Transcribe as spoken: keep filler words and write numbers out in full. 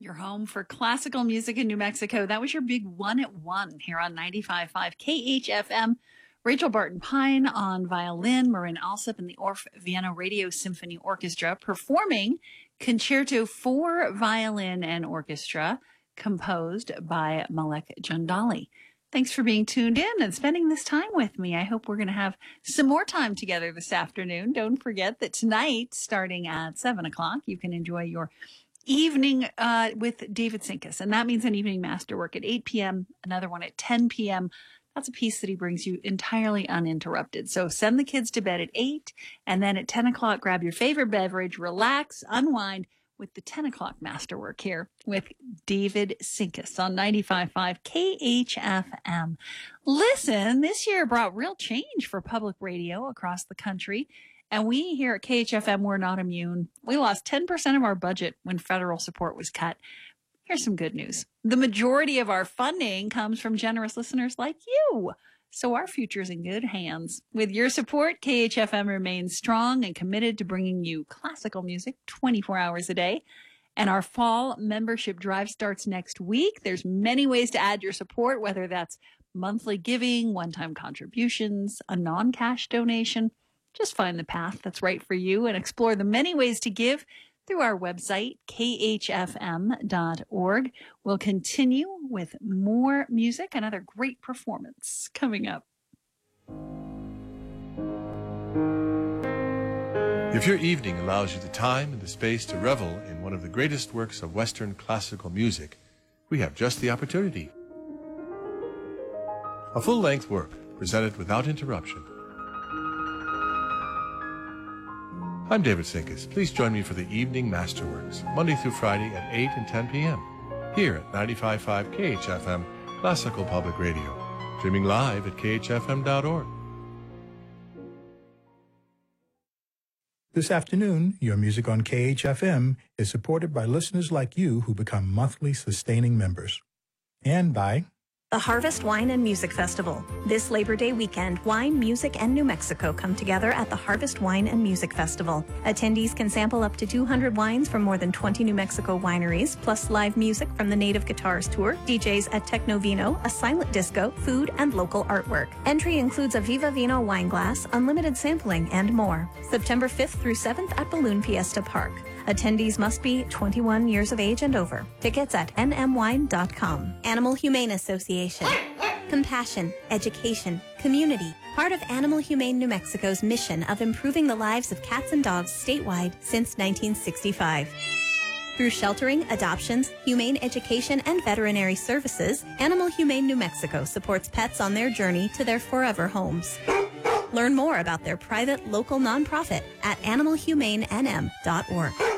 Your home for classical music in New Mexico. That was your big one at one here on ninety-five point five K H F M. Rachel Barton Pine on violin, Marin Alsop and the Orff Vienna Radio Symphony Orchestra performing Concerto for Violin and Orchestra, composed by Malek Jandali. Thanks for being tuned in and spending this time with me. I hope we're going to have some more time together this afternoon. Don't forget that tonight, starting at seven o'clock, you can enjoy your evening uh, with David Sinkus. And that means an evening masterwork at eight p.m., another one at ten p.m. That's a piece that he brings you entirely uninterrupted. So send the kids to bed at eight, and then at ten o'clock, grab your favorite beverage, relax, unwind with the ten o'clock masterwork here with David Sinkus on ninety-five point five K H F M. Listen, this year brought real change for public radio across the country. And we here at K H F M, we're not immune. We lost ten percent of our budget when federal support was cut. Here's some good news. The majority of our funding comes from generous listeners like you. So our future's in good hands. With your support, K H F M remains strong and committed to bringing you classical music twenty-four hours a day. And our fall membership drive starts next week. There's many ways to add your support, whether that's monthly giving, one-time contributions, a non-cash donation. Just find the path that's right for you and explore the many ways to give through our website, K H F M dot org. We'll continue with more music and other great performance coming up. If your evening allows you the time and the space to revel in one of the greatest works of Western classical music, we have just the opportunity. A full-length work presented without interruption. I'm David Sinkus. Please join me for the Evening Masterworks, Monday through Friday at eight and ten p.m. here at ninety-five point five K H F M, Classical Public Radio, streaming live at K H F M dot org. This afternoon, your music on K H F M is supported by listeners like you who become monthly sustaining members. And by the Harvest Wine and Music Festival. This Labor Day weekend, wine, music, and New Mexico come together at the Harvest Wine and Music Festival. Attendees can sample up to two hundred wines from more than twenty New Mexico wineries, plus live music from the Native Guitars Tour, D Js at Techno Vino, a silent disco, food, and local artwork. Entry includes a Viva Vino wine glass, unlimited sampling, and more. September fifth through seventh at Balloon Fiesta Park. Attendees must be twenty-one years of age and over. Tickets at N M wine dot com. Animal Humane Association. Compassion, education, community. Part of Animal Humane New Mexico's mission of improving the lives of cats and dogs statewide since nineteen sixty-five. Through sheltering, adoptions, humane education, and veterinary services, Animal Humane New Mexico supports pets on their journey to their forever homes. Learn more about their private local nonprofit at animal humane N M dot org.